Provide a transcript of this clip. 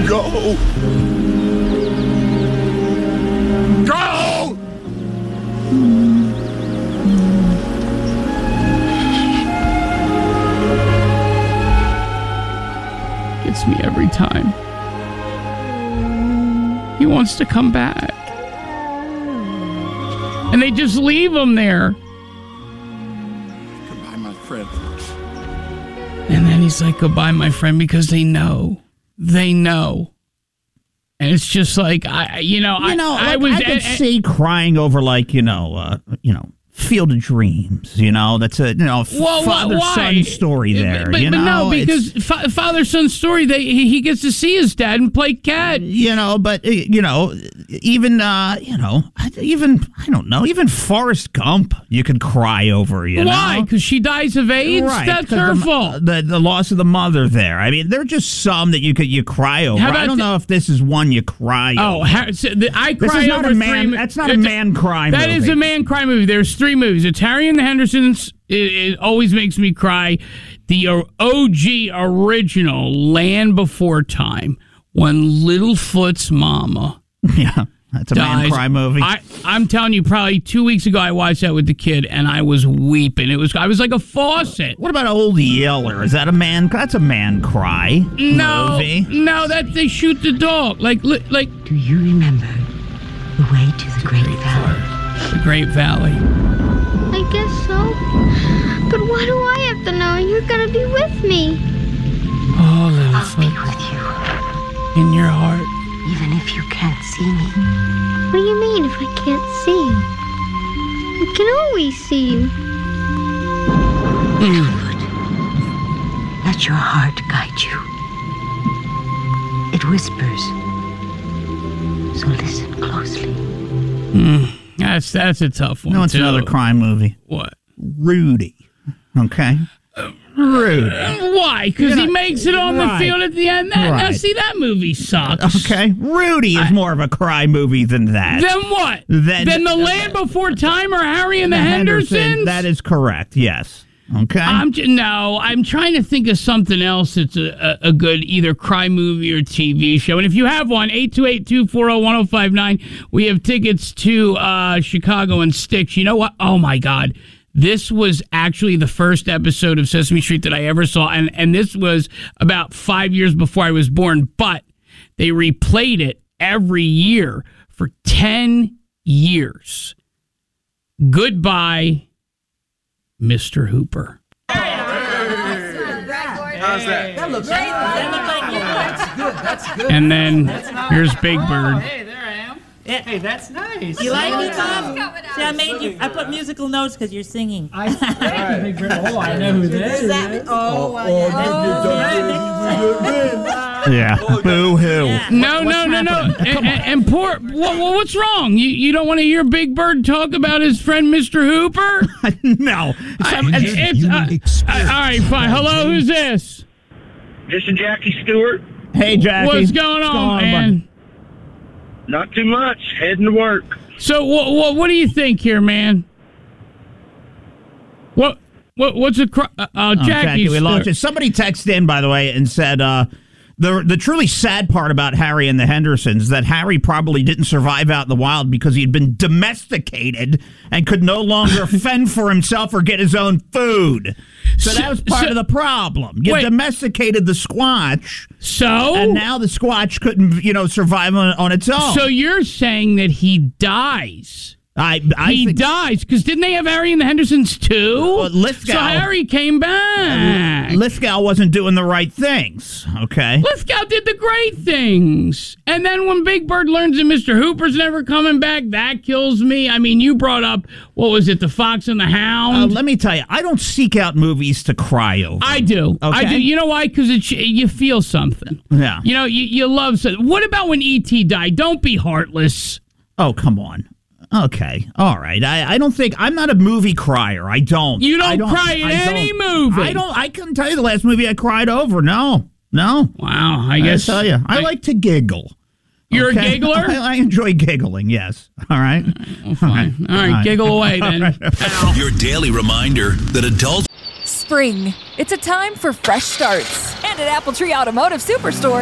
Go! Go! Gets me every time. He wants to come back. And they just leave him there. Goodbye, my friend. And then he's like, goodbye, my friend, because they know. They know. And it's just like, I could see crying over, Field of Dreams, that's a father-son story there. But no, because father-son story, he gets to see his dad and play cat. Even Forrest Gump, you could cry over, Why? Because she dies of AIDS? Right, that's her fault. The loss of the mother there. I mean, there are just some that you cry over. I don't know if this is one you cry over. I cry over That's not a man cry movie. That is a man cry movie. There's 3 movies. It's Harry and the Hendersons. It always makes me cry. The OG original, Land Before Time, when Littlefoot's mama that's a dies. man cry movie. I'm telling you, probably 2 weeks ago, I watched that with the kid, and I was weeping. I was like a faucet. What about Old Yeller? Is that a man? That's a man cry movie. No, that they shoot the dog. Like. Do you remember the way to the Great Valley? The Great Valley. I guess so. But why do I have to know? You're gonna be with me. Oh, I'll be Littlefoot. with you, In your heart. even if you can't see me. What do you mean if I can't see you? I can always see you. Littlefoot, let your heart guide you. It whispers. So listen closely. That's a tough one. No, it's another crime movie. What? Rudy. Okay. Rudy. Why? Because he makes it on the field at the end. Now, see, that movie sucks. Okay. Rudy is more of a cry movie than that. Then what? Then The Land Before Time or Harry and the Hendersons? That is correct, yes. Okay. I'm trying to think of something else that's a good either crime movie or TV show. And if you have one, 828-240-1059. We have tickets to Chicago and Styx. You know what? Oh, my God. This was actually the first episode of Sesame Street that I ever saw. And this was about 5 years before I was born. But they replayed it every year for 10 years. Goodbye, Mr. Hooper. How's that? That looks great. That's good. And then here's Big Bird. Hey, there I am. Hey, that's nice. You like it, Bob? See, I put musical notes because you're singing. Thank you, Big Bird. Oh, I know who this is. Yeah. Boo-hoo. Yeah. No. And poor, what's wrong? You don't want to hear Big Bird talk about his friend Mr. Hooper? No. All right, fine. Hello, who's this? This is Jackie Stewart. Hey, Jackie. What's going on, man? Not too much. Heading to work. So what do you think here, man? What's a Jackie, we lost you. Somebody texted in, by the way, and said the truly sad part about Harry and the Hendersons is that Harry probably didn't survive out in the wild because he'd been domesticated and could no longer fend for himself or get his own food. So that was part of the problem. You domesticated the Squatch. So? And now the Squatch couldn't, survive on its own. So you're saying that he dies. He dies because didn't they have Harry and the Hendersons too? Lithgow, so Harry came back. Lithgow wasn't doing the right things. Okay, Lithgow did the great things, and then when Big Bird learns that Mr. Hooper's never coming back, that kills me. I mean, you brought up what was it, The Fox and the Hound? Let me tell you, I don't seek out movies to cry over. I do. Okay? I do. You know why? Because you feel something. Yeah. You love something. What about when E.T. died? Don't be heartless. Oh, come on. Okay, all right. I don't think I'm not a movie crier. I don't. You don't cry in any movie. I couldn't tell you the last movie I cried over. No. Wow. I guess. I tell you, I like to giggle. You're a giggler? I enjoy giggling. Yes. All right. Well, fine. All right. Giggle away then. Right. Your daily reminder that adults. Spring. It's a time for fresh starts. And at Apple Tree Automotive Superstore,